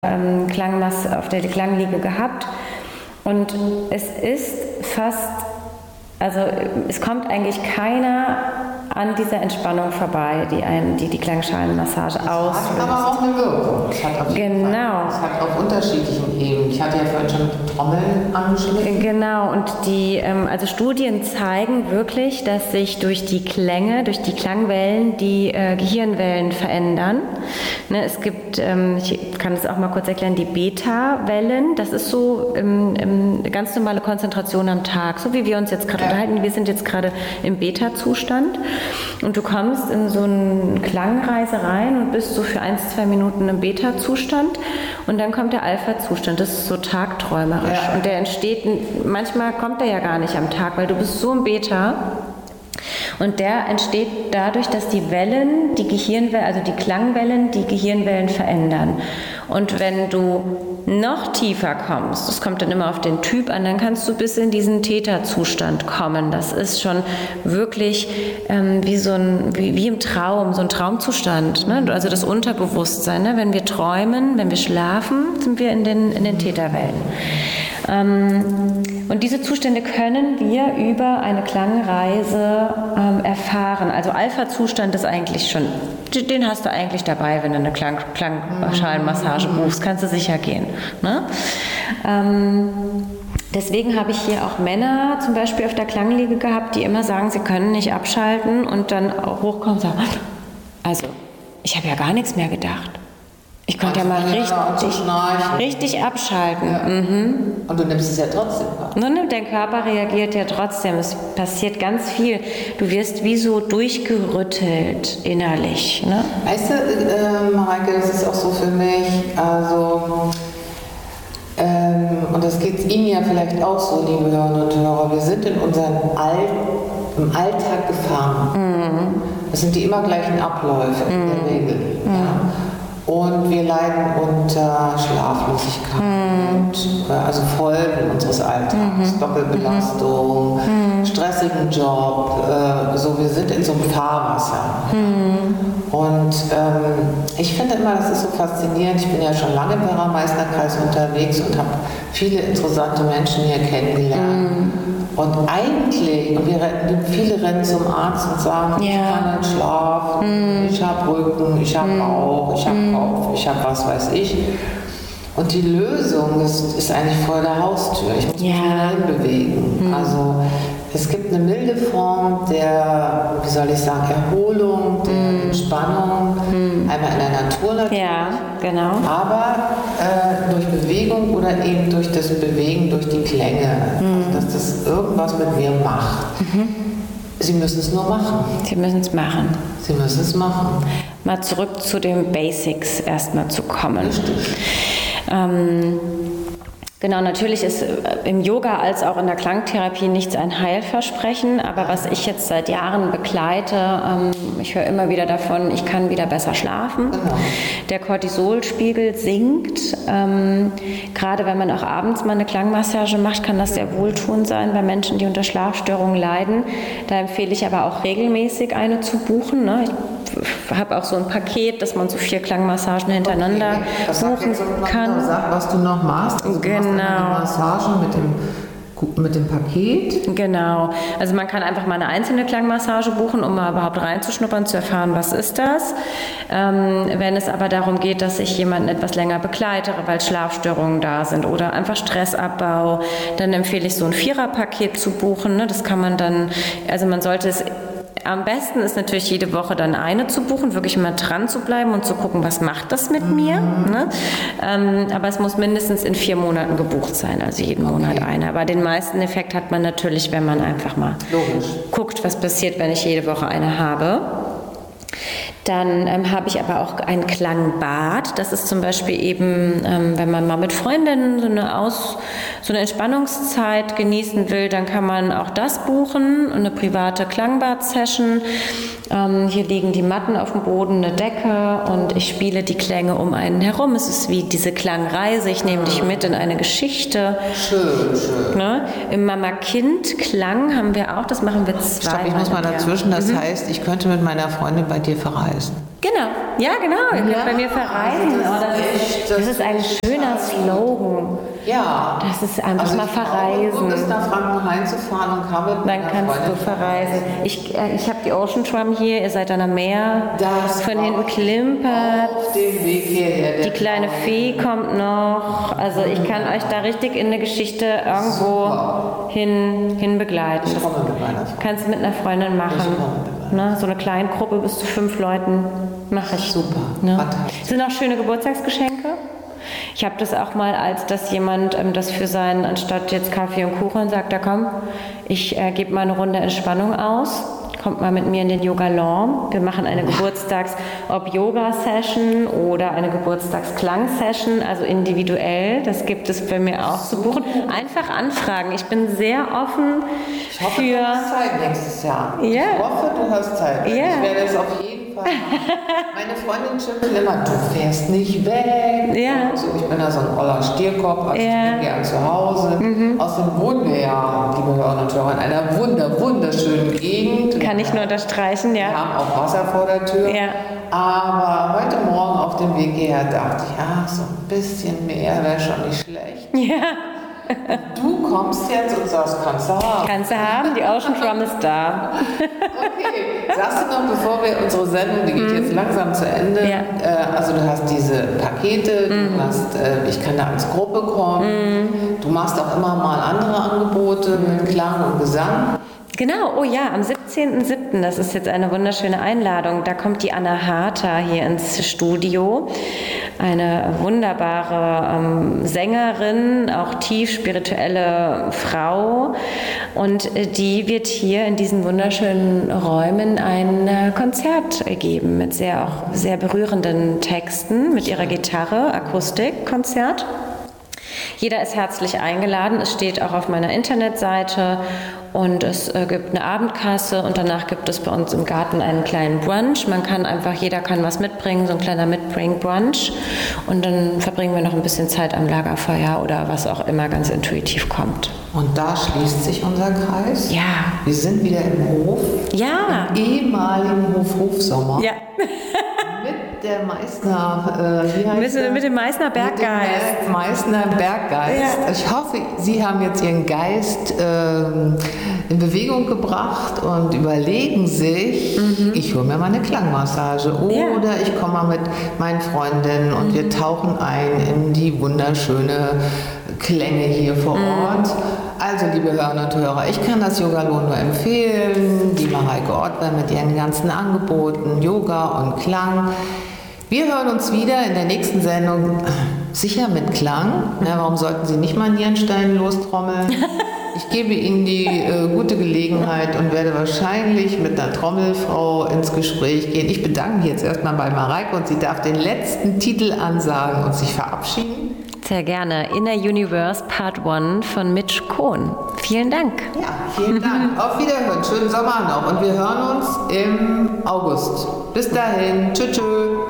auf der Klangliege gehabt und es ist fast, also es kommt eigentlich keiner an dieser Entspannung vorbei, die Klangschalenmassage auslöst. Das hat aber auch eine Wirkung. Es hat auf jeden Fall, es hat auf unterschiedlichen Ebenen. Ich hatte ja vorhin schon Trommeln angeschnitten. Genau, und also Studien zeigen wirklich, dass sich durch die Klänge, durch die Klangwellen die Gehirnwellen verändern. Ne, es gibt, ich kann es auch mal kurz erklären, die Beta-Wellen, das ist so ganz normale Konzentration am Tag, so wie wir uns jetzt gerade unterhalten. Wir sind jetzt gerade im Beta-Zustand. Und du kommst in so eine Klangreise rein und bist so für 1-2 Minuten im Beta-Zustand und dann kommt der Alpha-Zustand, das ist so tagträumerisch und der entsteht, manchmal kommt der ja gar nicht am Tag, weil du bist so im Beta und der entsteht dadurch, dass die Wellen, die Gehirnwellen, also die Klangwellen, die Gehirnwellen verändern. Und wenn du noch tiefer kommst, das kommt dann immer auf den Typ an, dann kannst du bis in diesen Theta-Zustand kommen. Das ist schon wirklich wie im Traum, so ein Traumzustand. Ne? Also das Unterbewusstsein. Ne? Wenn wir träumen, wenn wir schlafen, sind wir in den Theta-Wellen. Und diese Zustände können wir über eine Klangreise erfahren. Also Alpha-Zustand ist eigentlich schon, den hast du eigentlich dabei, wenn du eine Klangschalenmassage buchst, kannst du sicher gehen. Ne? Deswegen habe ich hier auch Männer zum Beispiel auf der Klangliege gehabt, die immer sagen, sie können nicht abschalten und dann auch hochkommen und sagen, also ich habe ja gar nichts mehr gedacht. Ich konnte ja mal richtig abschalten. Ja. Mhm. Und du nimmst es ja trotzdem wahr. Dein Körper reagiert ja trotzdem. Es passiert ganz viel. Du wirst wie so durchgerüttelt innerlich. Ne? Weißt du, Mareike, das ist auch so für mich, also, und das geht Ihnen ja vielleicht auch so, liebe Hörerinnen und Hörer, wir sind in unserem im Alltag gefangen. Mhm. Das sind die immer gleichen Abläufe in der Regel. Mhm. Ja? Und wir leiden unter Schlaflosigkeit, also Folgen unseres Alltags, Doppelbelastung, stressigen Job, wir sind in so einem Fahrwasser. Und ich finde immer, das ist so faszinierend, ich bin ja schon lange im Werra-Meißner-Kreis unterwegs und habe viele interessante Menschen hier kennengelernt. Und eigentlich, viele rennen zum Arzt und sagen, ich kann nicht schlafen, ich habe Rücken, ich habe Bauch, ich habe Kopf, ich habe was weiß ich. Und die Lösung ist eigentlich vor der Haustür. Ich muss mich schnell bewegen. Also es gibt eine milde Form der, wie soll ich sagen, Erholung, der Entspannung, einmal in der Natur natürlich. Ja, genau. Aber durch Bewegung oder eben durch das Bewegen, durch die Klänge, also dass das irgendwas mit mir macht. Sie müssen es nur machen. Sie müssen es machen. Sie müssen es machen. Mal zurück zu den Basics erstmal zu kommen. Richtig. Genau, natürlich ist im Yoga als auch in der Klangtherapie nichts ein Heilversprechen, aber was ich jetzt seit Jahren begleite, ich höre immer wieder davon, ich kann wieder besser schlafen. Genau. Der Cortisolspiegel sinkt. Gerade wenn man auch abends mal eine Klangmassage macht, kann das sehr wohltuend sein bei Menschen, die unter Schlafstörungen leiden. Da empfehle ich aber auch regelmäßig eine zu buchen. Ne? Ich habe auch so ein Paket, dass man so 4 Klangmassagen hintereinander buchen kann. Sag, was du noch machst. Also genau. Du machst eine Massage mit dem Paket. Genau. Also man kann einfach mal eine einzelne Klangmassage buchen, um mal überhaupt reinzuschnuppern, zu erfahren, was ist das. Wenn es aber darum geht, dass ich jemanden etwas länger begleite, weil Schlafstörungen da sind oder einfach Stressabbau, dann empfehle ich so ein 4er-Paket zu buchen. Ne? Das kann man dann, also man sollte es am besten ist natürlich jede Woche dann eine zu buchen, wirklich mal dran zu bleiben und zu gucken, was macht das mit mir. Ne? Aber es muss mindestens in 4 Monaten gebucht sein, also jeden Monat eine. Aber den meisten Effekt hat man natürlich, wenn man einfach mal guckt, was passiert, wenn ich jede Woche eine habe. Dann habe ich aber auch ein Klangbad. Das ist zum Beispiel eben, wenn man mal mit Freundinnen so eine Entspannungszeit genießen will, dann kann man auch das buchen, eine private Klangbad-Session. Hier liegen die Matten auf dem Boden, eine Decke und ich spiele die Klänge um einen herum. Es ist wie diese Klangreise. Ich nehme dich mit in eine Geschichte. Schön. Ne? Im Mama-Kind-Klang haben wir auch, das machen wir 2 Stopp, ich muss mal dazwischen. Das heißt, ich könnte mit meiner Freundin bei dir verreisen. Genau, ja genau, ihr könnt bei mir verreisen. Das ist ein schöner Slogan. Ja. Das ist einfach mal verreisen. Bis nach Frankenhain zu fahren und kann dann kannst du verreisen. Ich habe die Ocean Tram hier, ihr seid dann am Meer. Das von hinten klimpert. Auf dem Weg hierher. Die kleine Fee kommt noch. Also ich kann euch da richtig in eine Geschichte irgendwo hin begleiten. Ich komme mit meiner Frau. Kannst du mit einer Freundin machen. Ne? So eine kleine Gruppe bis zu 5 Leuten mache ich. Super. Ne? Sind auch schöne Geburtstagsgeschenke. Ich habe das auch mal, als dass jemand das für seinen, anstatt jetzt Kaffee und Kuchen, sagt, da komm, ich gebe mal eine Runde Entspannung aus. Kommt mal mit mir in den Yoga Lawn. Wir machen eine Geburtstags-Yoga-Session oder eine Geburtstagsklang-Session, also individuell. Das gibt es bei mir auch zu buchen. Einfach anfragen. Ich bin sehr offen ich hoffe, du hast Zeit nächstes Jahr. Ja. Ich hoffe, du hast Zeit. Ja. Ich werde es auf jeden Fall machen. Meine Freundin schimpft immer, du fährst nicht weg. Ja. So, ich bin da so ein oller Stierkopf, also ich bin gern zu Hause. Außerdem wohnen wir ja, liebe Hörer und Hörer, in einer wunderschönen Gegend. Kann ich nur unterstreichen, ja. Wir haben auch Wasser vor der Tür. Ja. Aber heute Morgen auf dem Weg hierher dachte ich, so ein bisschen mehr wäre schon nicht schlecht. Ja. Du kommst jetzt und sagst, kannst du haben. Kannst du haben, die Ocean Tram ist da. Okay, sagst du noch, bevor wir unsere Sendung, die geht jetzt langsam zu Ende, also du hast diese Pakete, du hast, ich kann da als Gruppe kommen, du machst auch immer mal andere Angebote mit Klang und Gesang. Genau, oh ja, am 17.07., das ist jetzt eine wunderschöne Einladung, da kommt die Anna Harter hier ins Studio, eine wunderbare Sängerin, auch tief spirituelle Frau, und die wird hier in diesen wunderschönen Räumen ein Konzert geben mit sehr berührenden Texten, mit ihrer Gitarre, Akustikkonzert. Jeder ist herzlich eingeladen, es steht auch auf meiner Internetseite. Und es gibt eine Abendkasse und danach gibt es bei uns im Garten einen kleinen Brunch. Jeder kann was mitbringen, so ein kleiner Mitbring-Brunch. Und dann verbringen wir noch ein bisschen Zeit am Lagerfeuer oder was auch immer ganz intuitiv kommt. Und da schließt sich unser Kreis. Ja. Wir sind wieder im Hof. Ja. Im ehemaligen Hofsommer. Ja. Mit der Meißner, mit dem Meißner Berggeist. Mit dem Meißner Berggeist. Ja. Ich hoffe, Sie haben jetzt Ihren Geist in Bewegung gebracht und überlegen sich, ich hole mir mal eine Klangmassage oder ich komme mal mit meinen Freundinnen und wir tauchen ein in die wunderschöne Klänge hier vor Ort. Also, liebe Hörerinnen und Hörer, ich kann das Yoga-Lohn nur empfehlen. Die Mareike Ortwein mit ihren ganzen Angeboten, Yoga und Klang. Wir hören uns wieder in der nächsten Sendung, sicher mit Klang. Warum sollten Sie nicht mal Nierenstein lostrommeln? Ich gebe Ihnen die gute Gelegenheit und werde wahrscheinlich mit einer Trommelfrau ins Gespräch gehen. Ich bedanke mich jetzt erstmal bei Mareike und sie darf den letzten Titel ansagen und sich verabschieden. Sehr gerne. Inner Universe Part 1 von Mitch Kohn. Vielen Dank. Ja, vielen Dank. Auf Wiederhören. Schönen Sommer noch und wir hören uns im August. Bis dahin. Tschüss.